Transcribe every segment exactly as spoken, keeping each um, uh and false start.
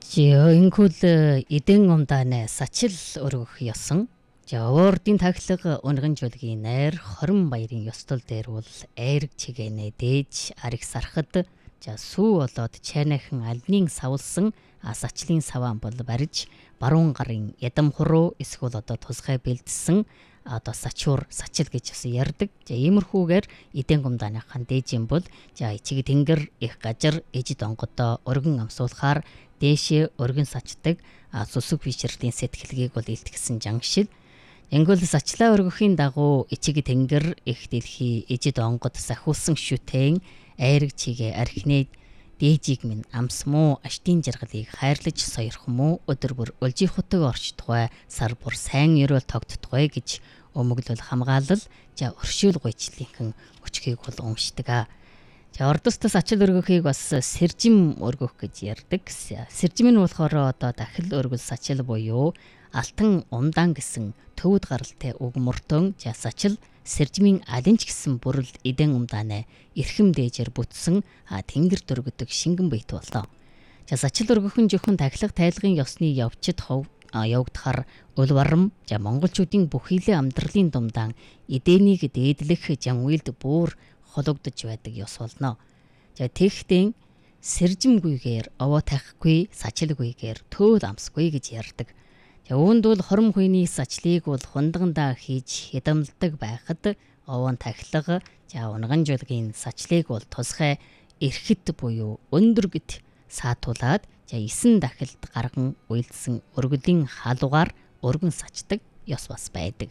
Жингүүл эдэн умдааны сачил өргөх ёсон. Жавордын тахилга унган жуулгийн найр хорон баярын ёстол дээр бол айрэг чигэнэ дээж ариг сархад за сүү болоод чайнахан альнын савлсан сачлын саваан бол бариж баруун гарын ядам хуруу эсвэл одоо тусгай бэлдсэн одоо сачуур сачил гэж бас ярддаг. За иймэрхүүгээр эдэн гумдааныхан дээжин бол за ичиг тэнгэр их гажар ежид онгодоо өргөн амсуулахаар дээшээ өргөн сачдаг сүсэг бишрлийн сэтгэлгийг бол илтгэсэн жангшил. Энгүүл сачлаа өргөхийн дагуу ичиг тэнгэр их дэлхий ежид онгод сахиулсан шүтэн айрэг чигээ архинэд дээжиг минь амс муу аштын жаргалыг хайрлаж соёрх муу өдөр бүр өлжих хотог орчтугай сар бүр сайн ерөөл тогтдугай гэж өмөглөл хамгаалал за өршөөл гойчлынхан өчгийг бол уншдаг. За ордост сачил өргөхийг бас сэржим өргөх гэж ярддаг. Сэржим нь болохоор одоо дахил өргөл сачил буюу алтан умдаан гэсэн төвд гаралтай үг мөртөн за сачил сэржмийн алинч гэсэн бүрэл эдэн умдааны эрхэм дээжээр бүтсэн тэнгэр дөргөдөг шингэн бийт боллоо. За сачил өргөхөн зөвхөн тахилга тайлгын ёсны явцад хов явагдахаар өл барам за монголчуудын бүхийлээ амьдралын думдаан эдэнийг дээдлэх жанвилд бүр хологдож байдаг ёс болно. За тэгтэн сэржимгүйгээр овоо тахихгүй сачилгүйгээр төөл амсгүй гэж ярьдаг. За үүнд бол хором хуйны сачлыг бол хундагандаа хийж хядамладаг байхад овоон тахилга за унган жуулгийн сачлыг бол тусгай эрхэт буюу өндөргөт саатуулаад за эсэн дахилд гарган уйлдсан өргөлийн халуугаар өргөн сачдаг ёс бас байдаг.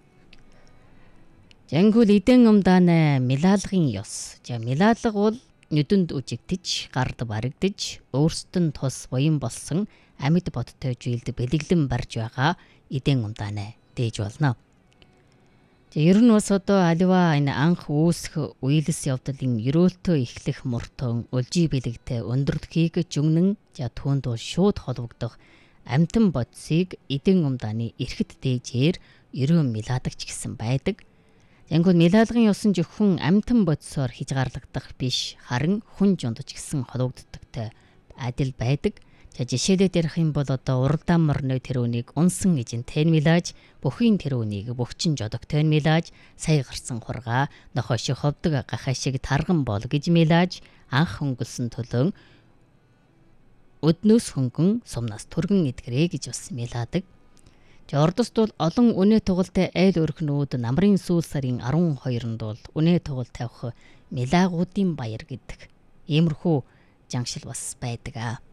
Жангүүл эдэн умдааны милаалгын ёс. За милаалга бол нүдэнд үжигдэж, гард баригдаж, өөрсдөд нь тус буян болсон амьд бодтой жилд бэлэглэн барж байгаа эдэн умдааны дээж болно. За ер нь бас одоо аливаа энэ анх үүсэх үеэлс явдлын ерөөлтөө эхлэх мөртөн өлжий бэлэгтэй өндөрдхийг жүгнэн за түүнд бол шууд холбогдох амтан бодисыг эдэн умдааны эрхэт дээжээр ерөн милаадаг ч гэсэн байдаг. Янгүүл милаалгын ёсон зөвхөн амтан бодисоор хязгаарлагдах биш харин хүн жундаж гэсэн холбогддогтой адил байдаг. За жишээлээд ярих юм бол одоо уралдаан морны тэрүүнийг унсан эжин тэн милааж бүхийн тэрүүнийг бөхчин жодог тэн милааж сая гарсан хургаа нохоши ховдөг гахашиг тарган бол гэж милааж анх хөнгөлсөн төлөн өднөөс хөнгөн сумнаас түргэн эдгэрээ гэж бас милаадаг. Ордост бол олон үнэ тугалтай айл өрхнүүд намрын сүүл сарын арван хоёрнд бол үнэ тугал тавих милаагуудын баяр гэдэг иймэрхүү жангшил бас байдаг.